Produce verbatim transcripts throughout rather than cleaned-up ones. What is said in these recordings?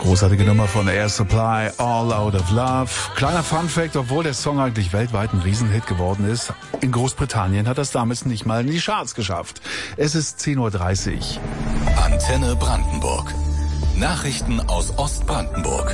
Großartige Nummer von Air Supply, All Out of Love. Kleiner Funfact, obwohl der Song eigentlich weltweit ein Riesenhit geworden ist, in Großbritannien hat das damals nicht mal in die Charts geschafft. Es ist zehn Uhr dreißig. Antenne Brandenburg. Nachrichten aus Ostbrandenburg.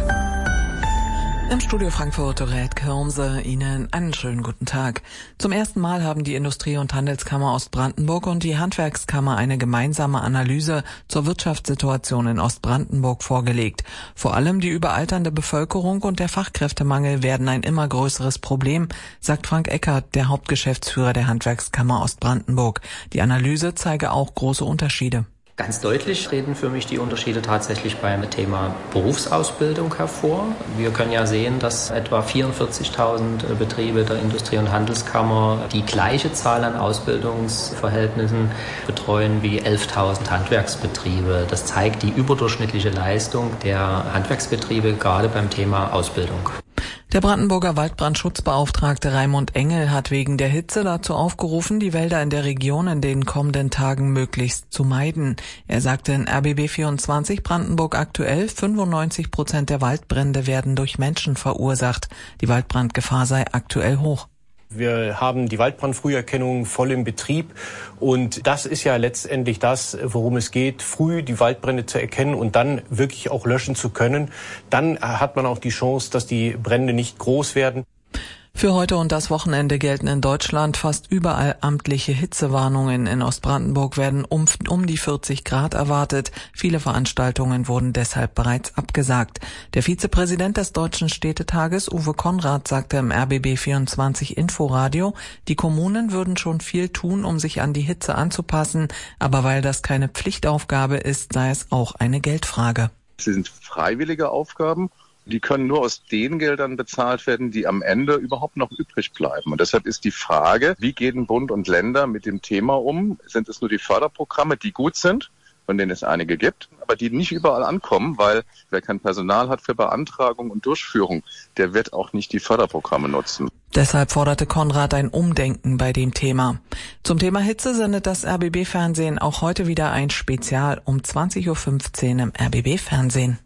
Im Studio Frankfurt Dorette Kirmse, Ihnen einen schönen guten Tag. Zum ersten Mal haben die Industrie- und Handelskammer Ostbrandenburg und die Handwerkskammer eine gemeinsame Analyse zur Wirtschaftssituation in Ostbrandenburg vorgelegt. Vor allem die überalternde Bevölkerung und der Fachkräftemangel werden ein immer größeres Problem, sagt Frank Eckert, der Hauptgeschäftsführer der Handwerkskammer Ostbrandenburg. Die Analyse zeige auch große Unterschiede. Ganz deutlich treten für mich die Unterschiede tatsächlich beim Thema Berufsausbildung hervor. Wir können ja sehen, dass etwa vierundvierzigtausend Betriebe der Industrie- und Handelskammer die gleiche Zahl an Ausbildungsverhältnissen betreuen wie elftausend Handwerksbetriebe. Das zeigt die überdurchschnittliche Leistung der Handwerksbetriebe gerade beim Thema Ausbildung. Der Brandenburger Waldbrandschutzbeauftragte Raimund Engel hat wegen der Hitze dazu aufgerufen, die Wälder in der Region in den kommenden Tagen möglichst zu meiden. Er sagte in R B B vierundzwanzig Brandenburg aktuell, fünfundneunzig Prozent der Waldbrände werden durch Menschen verursacht. Die Waldbrandgefahr sei aktuell hoch. Wir haben die Waldbrandfrüherkennung voll im Betrieb und das ist ja letztendlich das, worum es geht, früh die Waldbrände zu erkennen und dann wirklich auch löschen zu können. Dann hat man auch die Chance, dass die Brände nicht groß werden. Für heute und das Wochenende gelten in Deutschland fast überall amtliche Hitzewarnungen. In Ostbrandenburg werden um, um die vierzig Grad erwartet. Viele Veranstaltungen wurden deshalb bereits abgesagt. Der Vizepräsident des Deutschen Städtetages, Uwe Konrad, sagte im R B B vierundzwanzig Inforadio, die Kommunen würden schon viel tun, um sich an die Hitze anzupassen. Aber weil das keine Pflichtaufgabe ist, sei es auch eine Geldfrage. Sie sind freiwillige Aufgaben. Die können nur aus den Geldern bezahlt werden, die am Ende überhaupt noch übrig bleiben. Und deshalb ist die Frage, wie gehen Bund und Länder mit dem Thema um? Sind es nur die Förderprogramme, die gut sind, von denen es einige gibt, aber die nicht überall ankommen, weil wer kein Personal hat für Beantragung und Durchführung, der wird auch nicht die Förderprogramme nutzen. Deshalb forderte Konrad ein Umdenken bei dem Thema. Zum Thema Hitze sendet das R B B-Fernsehen auch heute wieder ein Spezial um zwanzig Uhr fünfzehn im R B B-Fernsehen.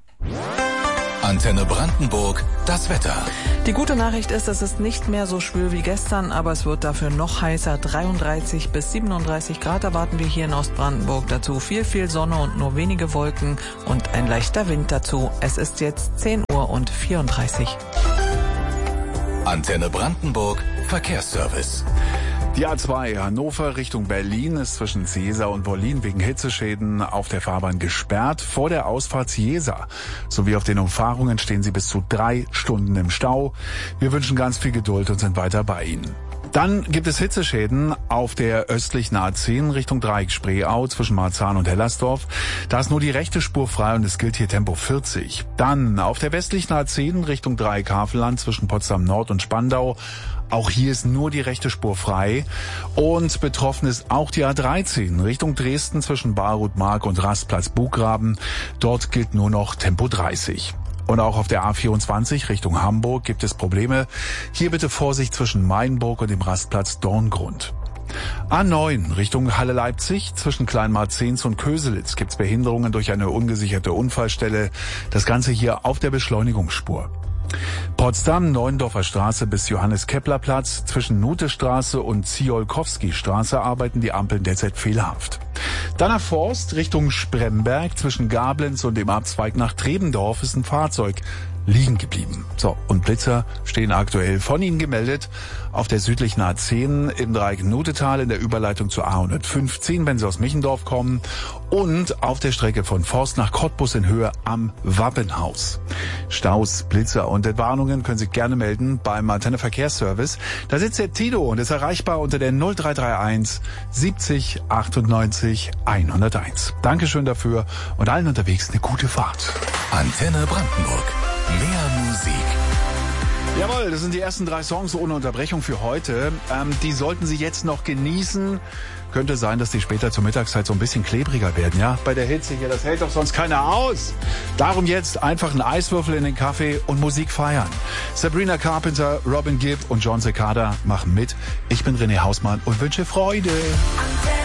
Antenne Brandenburg, das Wetter. Die gute Nachricht ist, es ist nicht mehr so schwül wie gestern, aber es wird dafür noch heißer. dreiunddreißig bis siebenunddreißig Grad erwarten wir hier in Ostbrandenburg. Dazu viel, viel Sonne und nur wenige Wolken und ein leichter Wind dazu. Es ist jetzt zehn Uhr und vierunddreißig. Antenne Brandenburg, Verkehrsservice. Die A zwei Hannover Richtung Berlin ist zwischen Seesa und Wollin wegen Hitzeschäden auf der Fahrbahn gesperrt. Vor der Ausfahrt Jesa sowie auf den Umfahrungen stehen sie bis zu drei Stunden im Stau. Wir wünschen ganz viel Geduld und sind weiter bei Ihnen. Dann gibt es Hitzeschäden auf der östlichen A zehn Richtung Dreieck-Spreeau zwischen Marzahn und Hellersdorf. Da ist nur die rechte Spur frei und es gilt hier Tempo vierzig. Dann auf der westlichen A zehn Richtung Dreieck-Havelland zwischen Potsdam Nord und Spandau. Auch hier ist nur die rechte Spur frei. Und betroffen ist auch die A dreizehn Richtung Dresden zwischen Baruth-Mark und Rastplatz Buchgraben. Dort gilt nur noch Tempo dreißig. Und auch auf der A vierundzwanzig Richtung Hamburg gibt es Probleme. Hier bitte Vorsicht zwischen Mainburg und dem Rastplatz Dorngrund. A neun Richtung Halle-Leipzig zwischen Kleinmarzens und Köselitz gibt's Behinderungen durch eine ungesicherte Unfallstelle. Das Ganze hier auf der Beschleunigungsspur. Potsdam, Neuendorfer Straße bis Johannes-Kepler-Platz. Zwischen Nutestraße und Ziolkowski-Straße arbeiten die Ampeln derzeit fehlerhaft. Dann nach Forst Richtung Spremberg zwischen Gablenz und dem Abzweig nach Trebendorf ist ein Fahrzeug liegen geblieben. So, und Blitzer stehen aktuell von Ihnen gemeldet auf der südlichen A zehn im Dreieck Nutetal in der Überleitung zur A hundertfünfzehn, wenn Sie aus Michendorf kommen, und auf der Strecke von Forst nach Cottbus in Höhe am Wappenhaus. Staus, Blitzer und Entwarnungen können Sie gerne melden beim Antenne Verkehrsservice. Da sitzt der Tito und ist erreichbar unter der null drei drei eins siebzig achtundneunzig hunderteins. Dankeschön dafür und allen unterwegs eine gute Fahrt. Antenne Brandenburg. Mehr Musik. Jawohl, das sind die ersten drei Songs ohne Unterbrechung für heute. Ähm, die sollten Sie jetzt noch genießen. Könnte sein, dass die später zur Mittagszeit so ein bisschen klebriger werden, ja? Bei der Hitze hier, das hält doch sonst keiner aus. Darum jetzt einfach einen Eiswürfel in den Kaffee und Musik feiern. Sabrina Carpenter, Robin Gibb und John Cicada machen mit. Ich bin René Hausmann und wünsche Freude.